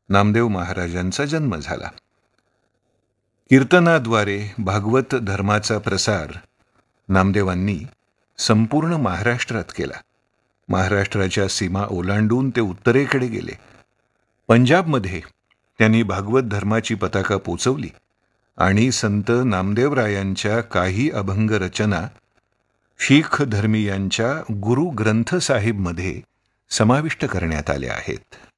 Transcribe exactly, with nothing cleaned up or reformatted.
नामदेव महाराजांचा जन्म झाला. कीर्तनाद्वारे भागवत धर्माचा प्रसार नामदेवांनी संपूर्ण महाराष्ट्रात केला. महाराष्ट्राच्या सीमा ओलांडून ते उत्तरेकडे गेले. पंजाबमध्ये त्यांनी भागवत धर्माची पताका पोचवली आणि संत नामदेवरायांच्या काही अभंग रचना शीख धर्मीयांच्या गुरु ग्रंथ साहिबमध्ये समाविष्ट करण्यात आल्या आहेत.